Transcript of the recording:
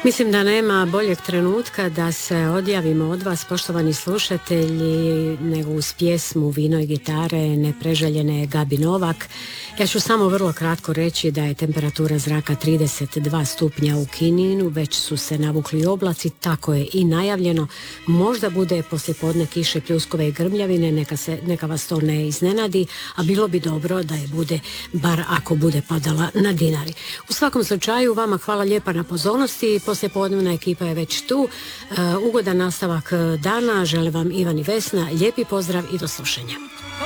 Mislim da nema boljeg trenutka da se odjavimo od vas, poštovani slušatelji, nego uz pjesmu Vino i gitare nepreželjene Gabi Novak. Ja ću samo vrlo kratko reći da je temperatura zraka 32 stupnja u Kininu, već su se navukli oblaci, tako je i najavljeno. Možda bude poslijepodne kiše, pljuskove i grmljavine, neka vas to ne iznenadi, a bilo bi dobro da je bude, bar ako bude padala na Dinari. U svakom slučaju, vama hvala lijepa na pozornosti. Poslijepodnevna ekipa je već tu. Ugodan nastavak dana. Žele vam Ivan i Vesna. Lijepi pozdrav i do slušanja.